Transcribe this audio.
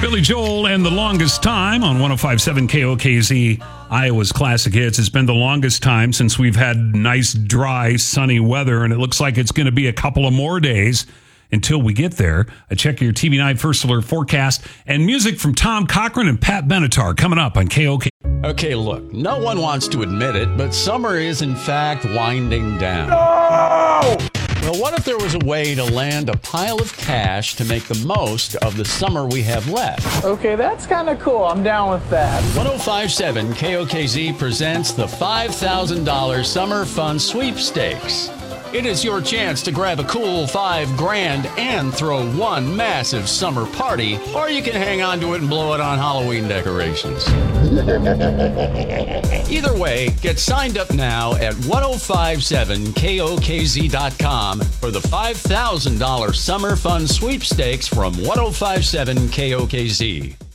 Billy Joel and The Longest Time on 105.7 KOKZ, Iowa's Classic Hits. It's been the longest time since we've had nice, dry, sunny weather, and it looks like it's going to be a couple of more days until we get there. I check your TV9 First Alert forecast and music from Tom Cochran and Pat Benatar coming up on KOK. Okay, look, no one wants to admit it, but summer is in fact winding down. No! Well, what if there was a way to land a pile of cash to make the most of the summer we have left? Okay, that's kind of cool. I'm down with that. 105.7 KOKZ presents the $5,000 Summer Fun Sweepstakes. It is your chance to grab a cool $5,000 and throw one massive summer party, or you can hang on to it and blow it on Halloween decorations. Either way, get signed up now at 1057KOKZ.com for the $5,000 Summer Fun Sweepstakes from 105.7 KOKZ.